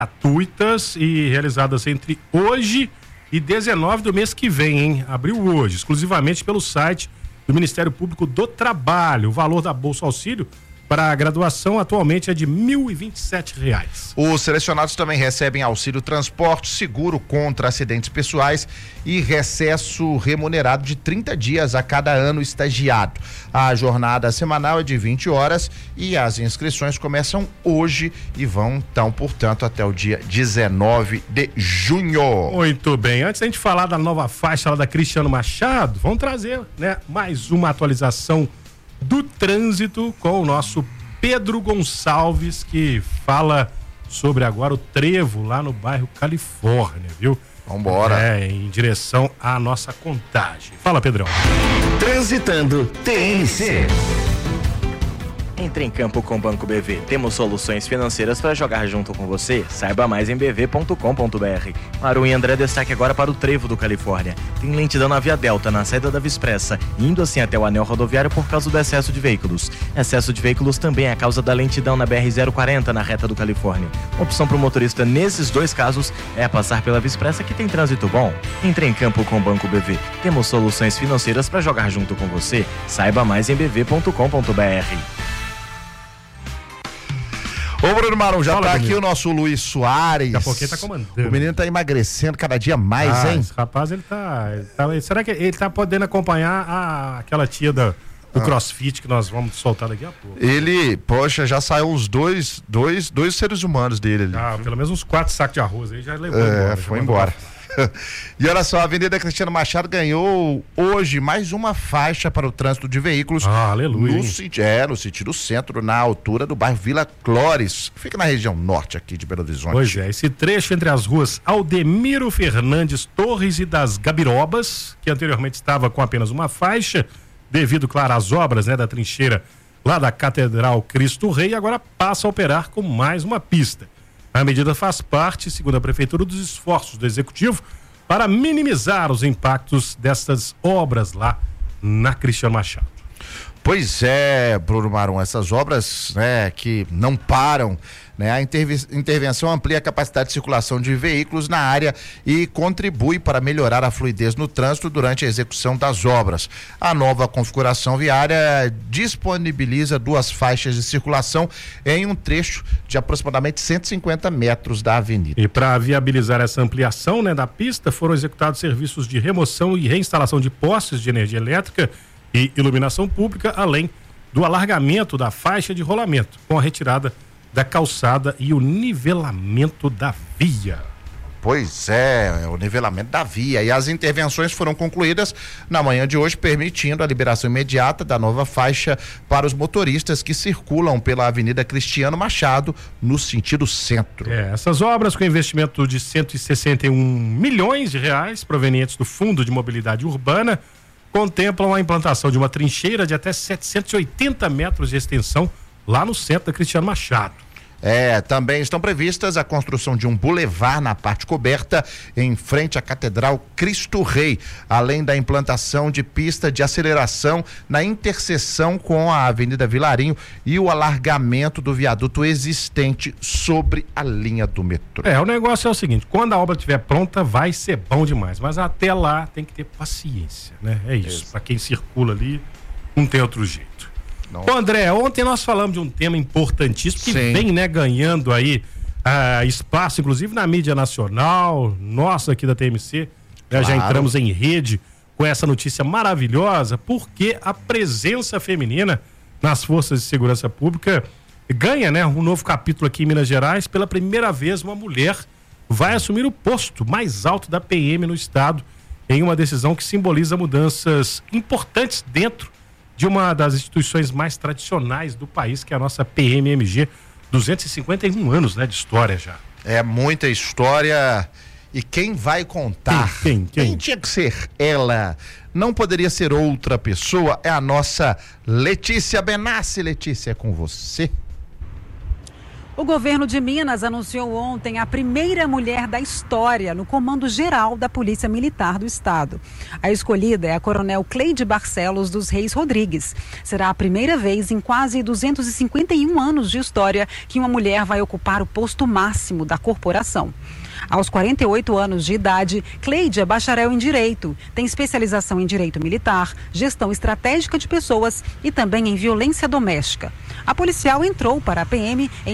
gratuitas e realizadas entre hoje e 19 do mês que vem, hein? Abriu hoje, exclusivamente pelo site do Ministério Público do Trabalho. O valor da Bolsa Auxílio para a graduação atualmente é de R$ 1.027. Os selecionados também recebem auxílio transporte, seguro contra acidentes pessoais e recesso remunerado de 30 dias a cada ano estagiado. A jornada semanal é de 20 horas e as inscrições começam hoje e vão, então, portanto, até o dia 19 de junho. Muito bem. Antes da gente falar da nova faixa lá da Cristiano Machado, vamos trazer, né, mais uma atualização do trânsito com o nosso Pedro Gonçalves, que fala sobre agora o trevo lá no bairro Califórnia, viu? Vambora. Em direção à nossa Contagem. Fala, Pedrão. Transitando TNC. Entre em campo com o Banco BV. Temos soluções financeiras para jogar junto com você. Saiba mais em bv.com.br. Maru e André, destaque agora para o trevo do Califórnia. Tem lentidão na Via Delta, na saída da Vispressa, indo assim até o anel rodoviário por causa do excesso de veículos. Excesso de veículos também é a causa da lentidão na BR-040, na reta do Califórnia. Opção para o motorista nesses dois casos é passar pela Vispressa, que tem trânsito bom. Entre em campo com o Banco BV. Temos soluções financeiras para jogar junto com você. Saiba mais em bv.com.br. Ô, Bruno Marum, já tá aqui o nosso Luiz Soares. Daqui a pouquinho tá comandando. O menino tá emagrecendo cada dia mais, hein? Esse rapaz, ele tá... Será que ele tá podendo acompanhar aquela tia do CrossFit que nós vamos soltar daqui a pouco? Ele, poxa, já saiu uns dois seres humanos dele ali. Ah, pelo menos uns 4 sacos de arroz aí já levou embora. Foi embora. E olha só, a Avenida Cristiano Machado ganhou hoje mais uma faixa para o trânsito de veículos. Aleluia. No sentido centro, na altura do bairro Vila Clóris, que fica na região norte aqui de Belo Horizonte. Pois é, esse trecho entre as ruas Aldemiro Fernandes Torres e das Gabirobas, que anteriormente estava com apenas uma faixa, devido, claro, às obras, né, da trincheira lá da Catedral Cristo Rei, agora passa a operar com mais uma pista. A medida faz parte, segundo a Prefeitura, dos esforços do Executivo para minimizar os impactos dessas obras lá na Cristiano Machado. Pois é, Bruno Marum, essas obras, né, que não param, né, a intervenção amplia a capacidade de circulação de veículos na área e contribui para melhorar a fluidez no trânsito durante a execução das obras. A nova configuração viária disponibiliza 2 faixas de circulação em um trecho de aproximadamente 150 metros da avenida. E para viabilizar essa ampliação, né, da pista, foram executados serviços de remoção e reinstalação de postes de energia elétrica e iluminação pública, além do alargamento da faixa de rolamento, com a retirada da calçada e o nivelamento da via. Pois é, o nivelamento da via. E as intervenções foram concluídas na manhã de hoje, permitindo a liberação imediata da nova faixa para os motoristas que circulam pela Avenida Cristiano Machado no sentido centro. Essas obras, com investimento de R$161 milhões provenientes do Fundo de Mobilidade Urbana, contemplam a implantação de uma trincheira de até 780 metros de extensão lá no centro da Cristiano Machado. Também estão previstas a construção de um bulevar na parte coberta em frente à Catedral Cristo Rei, além da implantação de pista de aceleração na interseção com a Avenida Vilarinho e o alargamento do viaduto existente sobre a linha do metrô. O negócio é o seguinte, quando a obra estiver pronta vai ser bom demais, mas até lá tem que ter paciência, né? É isso. Para quem circula ali, não tem outro jeito. Ô, André, ontem nós falamos de um tema importantíssimo que vem, né, ganhando aí espaço, inclusive na mídia nacional, nossa aqui da TMC, né, já entramos em rede com essa notícia maravilhosa, porque a presença feminina nas forças de segurança pública ganha, né, um novo capítulo aqui em Minas Gerais. Pela primeira vez, uma mulher vai assumir o posto mais alto da PM no estado, em uma decisão que simboliza mudanças importantes dentro de uma das instituições mais tradicionais do país, que é a nossa PMMG, 251 anos, né, de história já. É muita história. E quem vai contar? Quem tinha que ser ela? Não poderia ser outra pessoa, é a nossa Letícia Benassi. Letícia, é com você. O governo de Minas anunciou ontem a primeira mulher da história no comando geral da Polícia Militar do Estado. A escolhida é a coronel Cleide Barcelos dos Reis Rodrigues. Será a primeira vez em quase 251 anos de história que uma mulher vai ocupar o posto máximo da corporação. Aos 48 anos de idade, Cleide é bacharel em Direito, tem especialização em Direito Militar, Gestão Estratégica de Pessoas e também em Violência Doméstica. A policial entrou para a PM em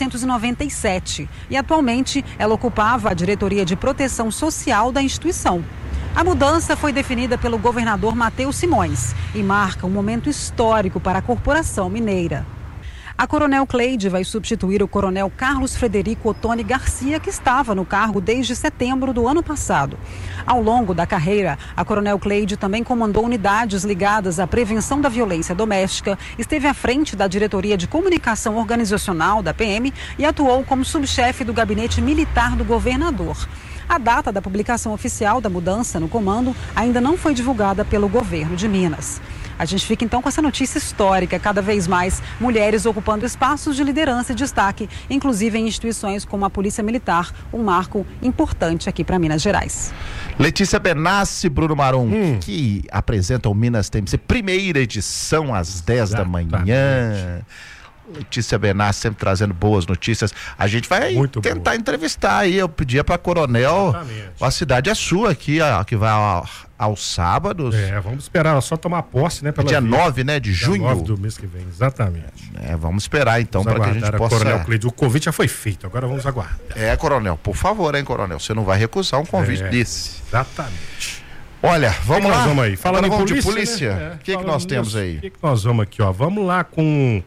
1997 e atualmente ela ocupava a Diretoria de Proteção Social da instituição. A mudança foi definida pelo governador Matheus Simões e marca um momento histórico para a corporação mineira. A coronel Cleide vai substituir o coronel Carlos Frederico Ottoni Garcia, que estava no cargo desde setembro do ano passado. Ao longo da carreira, a coronel Cleide também comandou unidades ligadas à prevenção da violência doméstica, esteve à frente da Diretoria de Comunicação Organizacional da PM e atuou como subchefe do gabinete militar do governador. A data da publicação oficial da mudança no comando ainda não foi divulgada pelo governo de Minas. A gente fica então com essa notícia histórica, cada vez mais mulheres ocupando espaços de liderança e destaque, inclusive em instituições como a Polícia Militar, um marco importante aqui para Minas Gerais. Letícia Benassi, Bruno Marum, que apresenta o Minas TMC, primeira edição às 10 da manhã. Letícia Benassi sempre trazendo boas notícias. A gente vai tentar entrevistar aí. Eu pedia pra coronel. Exatamente. A cidade é sua aqui, ó, que vai aos sábados. Vamos esperar, só tomar posse, né? Dia 9, né? De junho. 9 do mês que vem, exatamente. Vamos esperar então para que a gente possa. Coronel Cleide, o convite já foi feito, agora vamos aguardar. Coronel, por favor, hein, coronel? Você não vai recusar um convite desse. Exatamente. Olha, vamos lá. Vamos aí. Falando agora em vamos polícia, de polícia. O que nós temos aí? O que nós vamos aqui, ó? Vamos lá com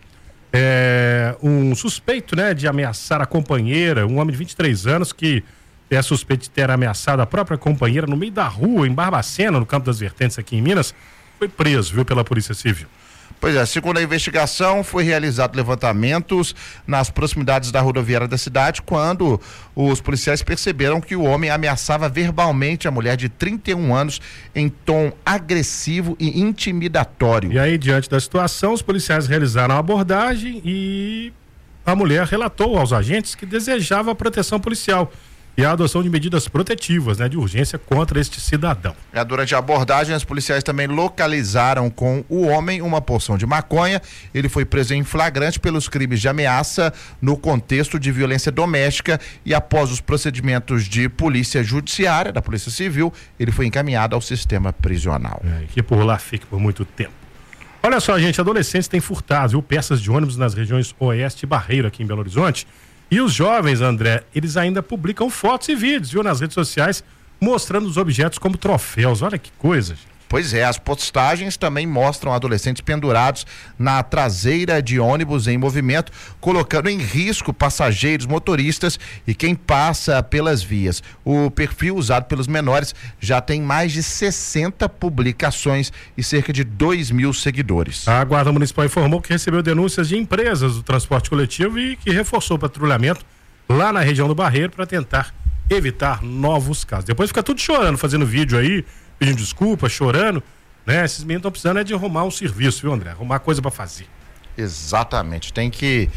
um suspeito, né, de ameaçar a companheira, um homem de 23 anos que é suspeito de ter ameaçado a própria companheira no meio da rua, em Barbacena, no Campo das Vertentes, aqui em Minas, foi preso, viu, pela Polícia Civil. Pois é, segundo a investigação, foi realizado levantamentos nas proximidades da rodoviária da cidade quando os policiais perceberam que o homem ameaçava verbalmente a mulher de 31 anos em tom agressivo e intimidatório. E aí, diante da situação, os policiais realizaram a abordagem e a mulher relatou aos agentes que desejava a proteção policial e a adoção de medidas protetivas, né, de urgência contra este cidadão. Durante a abordagem, os policiais também localizaram com o homem uma porção de maconha. Ele foi preso em flagrante pelos crimes de ameaça no contexto de violência doméstica e após os procedimentos de polícia judiciária, da Polícia Civil, ele foi encaminhado ao sistema prisional. Que por lá fique por muito tempo. Olha só, gente, adolescentes têm furtado, viu, peças de ônibus nas regiões Oeste e Barreiro, aqui em Belo Horizonte. E os jovens, André, eles ainda publicam fotos e vídeos, viu, nas redes sociais, mostrando os objetos como troféus. Olha que coisa, gente. Pois é, as postagens também mostram adolescentes pendurados na traseira de ônibus em movimento, colocando em risco passageiros, motoristas e quem passa pelas vias. O perfil usado pelos menores já tem mais de 60 publicações e cerca de 2.000 seguidores. A Guarda Municipal informou que recebeu denúncias de empresas do transporte coletivo e que reforçou o patrulhamento lá na região do Barreiro para tentar evitar novos casos. Depois fica tudo chorando, fazendo vídeo aí, pedindo desculpa, chorando, né? Esses meninos estão precisando de arrumar um serviço, viu, André? Arrumar coisa pra fazer. Exatamente, tem que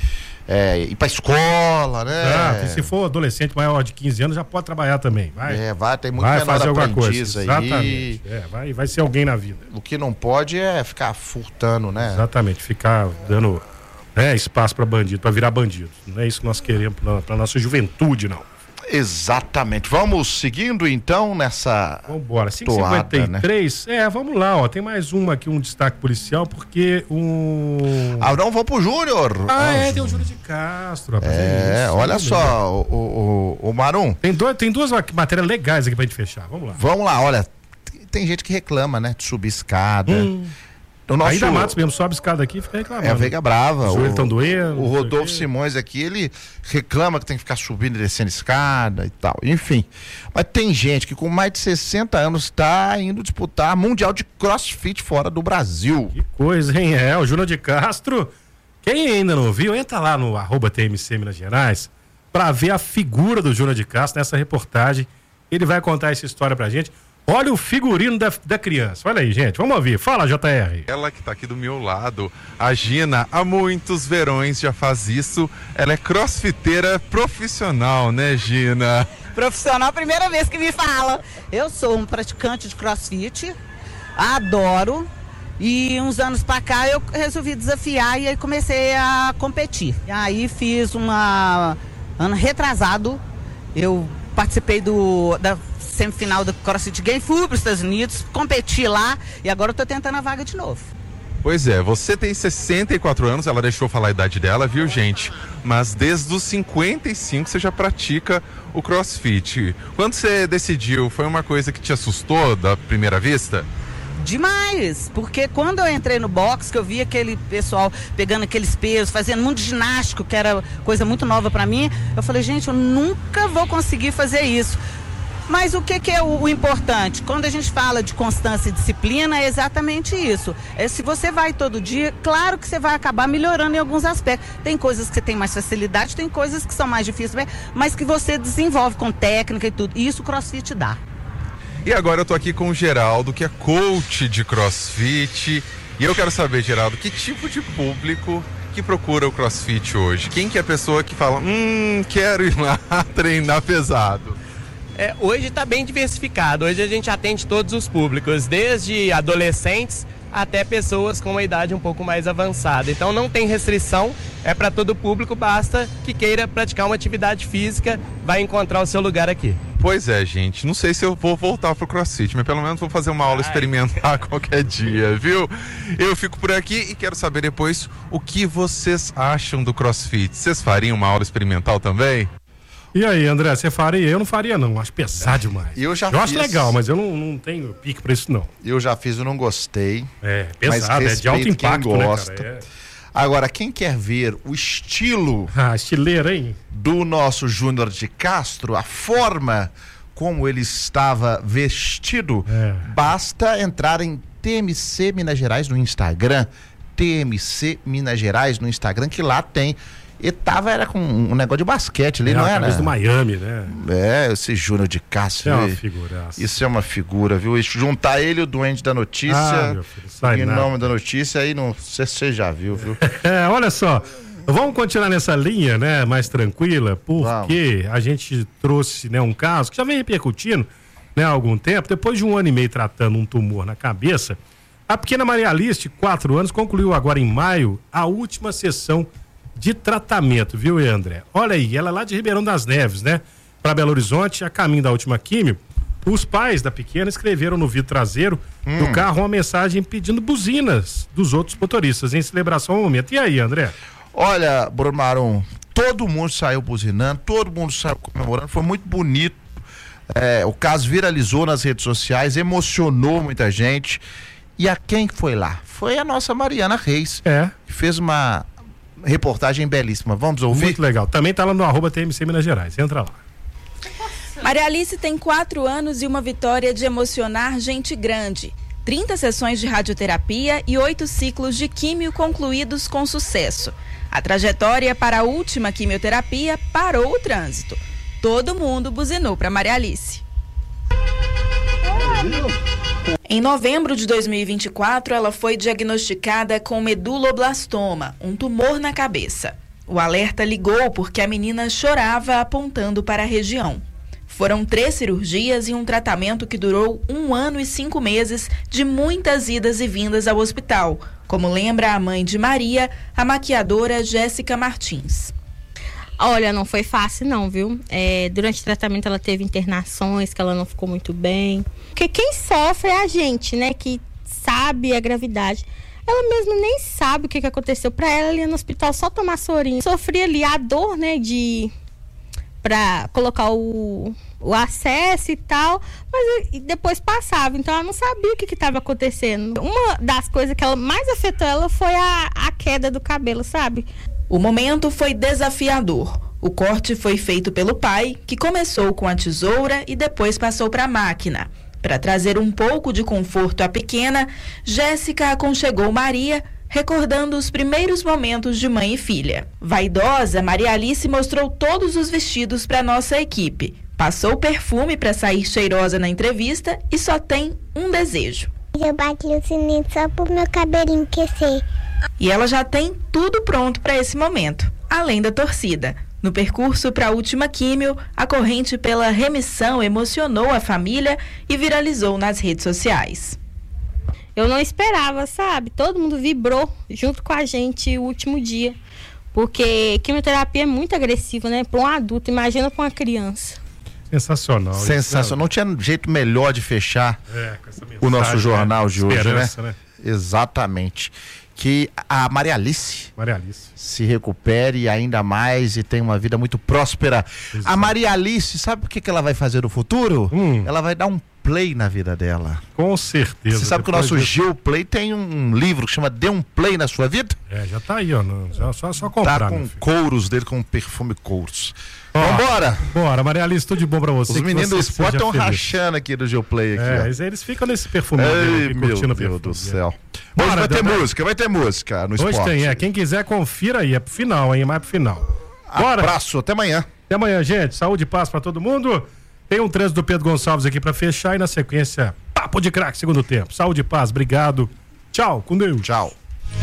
ir pra escola, né? E se for adolescente maior de 15 anos, já pode trabalhar também. Tem muito menor fazer alguma aprendiz coisa. Aí. Exatamente. Vai ser alguém na vida. O que não pode é ficar furtando, né? Exatamente, ficar dando espaço pra bandido, pra virar bandido. Não é isso que nós queremos pra nossa juventude, não. Exatamente. Vamos seguindo então nessa. Vamos embora. 5h53. Né? Vamos lá, ó. Tem mais uma aqui, um destaque policial, porque não, vamos pro Júnior. Tem o Júnior de Castro, rapaz. Olha só, o Marum. Tem duas matérias legais aqui pra gente fechar. Vamos lá. Vamos lá, olha. Tem gente que reclama, né? De subir escada. Aí da Matos mesmo, sobe a escada aqui e fica reclamando. A Veiga Brava. Os joelhos estão doendo. O Rodolfo Simões aqui, ele reclama que tem que ficar subindo e descendo escada e tal. Enfim. Mas tem gente que com mais de 60 anos está indo disputar Mundial de CrossFit fora do Brasil. Que coisa, hein? O Júnior de Castro. Quem ainda não viu, entra lá no @TMC Minas Gerais para ver a figura do Júnior de Castro nessa reportagem. Ele vai contar essa história pra gente. Olha o figurino da criança. Olha aí, gente. Vamos ouvir. Fala, JR. Ela que tá aqui do meu lado, a Gina, há muitos verões já faz isso. Ela é crossfiteira profissional, né, Gina? Profissional, primeira vez que me fala. Eu sou um praticante de crossfit, adoro. E uns anos pra cá eu resolvi desafiar e aí comecei a competir. E aí fiz ano retrasado, eu participei da semifinal do CrossFit Games, fui para os Estados Unidos, competi lá e agora eu tô tentando a vaga de novo. Pois é, você tem 64 anos, ela deixou falar a idade dela, viu, gente? Mas desde os 55 você já pratica o CrossFit. Quando você decidiu, foi uma coisa que te assustou da primeira vista? Demais, porque quando eu entrei no box, que eu vi aquele pessoal pegando aqueles pesos, fazendo muito ginástico, que era coisa muito nova pra mim, eu falei, gente, eu nunca vou conseguir fazer isso. Mas o que é o importante? Quando a gente fala de constância e disciplina, é exatamente isso. Se você vai todo dia, claro que você vai acabar melhorando em alguns aspectos. Tem coisas que você tem mais facilidade, tem coisas que são mais difíceis, mas que você desenvolve com técnica e tudo. E isso o CrossFit dá. E agora eu tô aqui com o Geraldo, que é coach de CrossFit. E eu quero saber, Geraldo, que tipo de público que procura o CrossFit hoje? Quem que é a pessoa que fala, quero ir lá treinar pesado? Hoje está bem diversificado. Hoje a gente atende todos os públicos, desde adolescentes até pessoas com uma idade um pouco mais avançada. Então não tem restrição, é para todo público, basta que queira praticar uma atividade física, vai encontrar o seu lugar aqui. Pois é, gente, não sei se eu vou voltar pro CrossFit, mas pelo menos vou fazer uma aula experimentar qualquer dia, viu? Eu fico por aqui e quero saber depois o que vocês acham do CrossFit. Vocês fariam uma aula experimental também? E aí, André, você faria? Eu não faria, não. Acho pesado demais. Eu acho legal, mas eu não tenho pique pra isso, não. Eu já fiz e não gostei. Pesado, é de alto impacto, gosta. Né, cara? Agora, quem quer ver o estilo... estileira, hein? Do nosso Júnior de Castro, a forma como ele estava vestido, basta entrar em TMC Minas Gerais no Instagram. TMC Minas Gerais no Instagram, que lá tem... Era com um negócio de basquete ali, não era? Do Miami, né? Esse Júnior de Castro. É uma figuraça. Isso é uma figura, viu? Juntar ele e o Duende da Notícia, meu filho, sai em nada. nome da notícia, aí não sei se você já viu, viu? Olha só, vamos continuar nessa linha, né? Mais tranquila, porque a gente trouxe, né, um caso que já vem repercutindo, né, há algum tempo. Depois de 1 ano e meio tratando um tumor na cabeça, a pequena Maria Alice, de 4 anos, concluiu agora em maio a última sessão de tratamento, viu, André? Olha aí, ela é lá de Ribeirão das Neves, né? Para Belo Horizonte, a caminho da última químio. Os pais da pequena escreveram no vidro traseiro do carro uma mensagem pedindo buzinas dos outros motoristas em celebração ao momento. E aí, André? Olha, Bruno Marum, todo mundo saiu buzinando, todo mundo saiu comemorando, foi muito bonito. O caso viralizou nas redes sociais, emocionou muita gente. E a quem foi lá? Foi a nossa Mariana Reis, que fez uma reportagem belíssima. Vamos ouvir? Muito legal. Também tá lá no @TMC Minas Gerais. Entra lá. Maria Alice tem 4 anos e uma vitória de emocionar gente grande. 30 sessões de radioterapia e 8 ciclos de químio concluídos com sucesso. A trajetória para a última quimioterapia parou o trânsito. Todo mundo buzinou para Maria Alice. Em novembro de 2024, ela foi diagnosticada com meduloblastoma, um tumor na cabeça. O alerta ligou porque a menina chorava apontando para a região. Foram 3 cirurgias e um tratamento que durou 1 ano e 5 meses de muitas idas e vindas ao hospital, como lembra a mãe de Maria, a maquiadora Jéssica Martins. Olha, não foi fácil não, viu? Durante o tratamento ela teve internações, que ela não ficou muito bem. Porque quem sofre é a gente, né? Que sabe a gravidade. Ela mesma nem sabe o que aconteceu pra ela ali no hospital, só tomar sorinho. Sofria ali a dor, né? Pra colocar o acesso e tal, mas depois passava, então ela não sabia o que estava acontecendo. Uma das coisas que ela mais afetou ela foi a queda do cabelo, sabe? O momento foi desafiador. O corte foi feito pelo pai, que começou com a tesoura e depois passou para a máquina. Para trazer um pouco de conforto à pequena, Jéssica aconchegou Maria, recordando os primeiros momentos de mãe e filha. Vaidosa, Maria Alice mostrou todos os vestidos para nossa equipe. Passou perfume para sair cheirosa na entrevista e só tem um desejo. Eu bati o sininho só pro meu cabelinho aquecer. E ela já tem tudo pronto para esse momento, além da torcida. No percurso para a última químio, a corrente pela remissão emocionou a família e viralizou nas redes sociais. Eu não esperava, sabe? Todo mundo vibrou junto com a gente o último dia. Porque quimioterapia é muito agressiva, né? Para um adulto, imagina para uma criança. Sensacional. Sensacional. Não tinha jeito melhor de fechar com essa o nosso jornal de hoje, né? Exatamente. Que a Maria Alice se recupere ainda mais e tenha uma vida muito próspera. Exato. A Maria Alice, sabe o que ela vai fazer no futuro? Ela vai dar um play na vida dela. Com certeza. Você sabe que o nosso Gil Play tem um livro que chama Dê um Play na Sua Vida? Já tá aí, ó. Só comprar. Tá com couros dele, com perfume couros. Vambora! Bora, Maria Alice, tudo de bom pra você. Os meninos do esporte estão rachando aqui do Geoplay. Eles ficam nesse perfume. Ei, meu Deus do céu. Hoje vai ter música no esporte. Hoje tem, Quem quiser, confira aí. É pro final, hein? Mais pro final. Bora! Abraço, até amanhã. Até amanhã, gente. Saúde e paz pra todo mundo. Tem um trânsito do Pedro Gonçalves aqui pra fechar e na sequência, Papo de Craque, segundo tempo. Saúde e paz, obrigado. Tchau, com Deus. Tchau.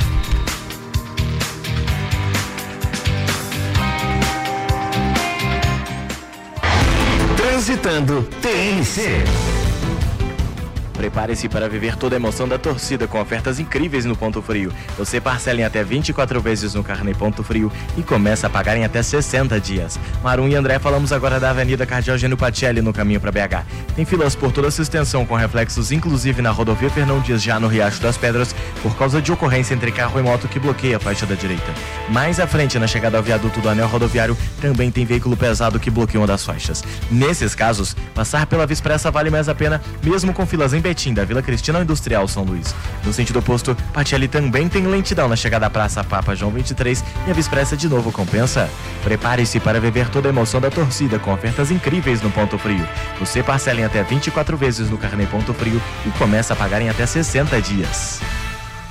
Transitando TNC. Prepare-se para viver toda a emoção da torcida com ofertas incríveis no Ponto Frio. Você parcela em até 24 vezes no Carnê Ponto Frio e começa a pagar em até 60 dias. Marum e André, falamos agora da Avenida Cardeal Gênio Pacelli no caminho para BH. Tem filas por toda a sua extensão com reflexos inclusive na rodovia Fernão Dias, já no Riacho das Pedras, por causa de ocorrência entre carro e moto que bloqueia a faixa da direita. Mais à frente, na chegada ao viaduto do Anel Rodoviário, também tem veículo pesado que bloqueia uma das faixas. Nesses casos, passar pela Via Expressa vale mais a pena, mesmo com filas em Betim, da Vila Cristina ao Industrial São Luís. No sentido oposto, Pacelli também tem lentidão na chegada à Praça Papa João 23 e a Via Expressa de novo compensa. Prepare-se para viver toda a emoção da torcida com ofertas incríveis no Ponto Frio. Você parcela em até 24 vezes no Carnê Ponto Frio e começa a pagar em até 60 dias.